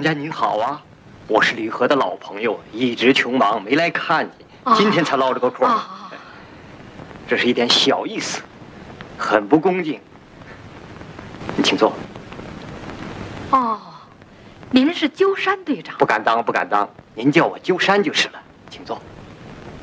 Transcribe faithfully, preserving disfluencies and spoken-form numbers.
家您好啊，我是李和的老朋友，一直穷忙没来看你，哦、今天才捞着个空。哦、这是一点小意思，很不恭敬。你请坐。 哦，您是鸠山队长？ 不敢当，不敢当，您叫我鸠山就是了，请坐。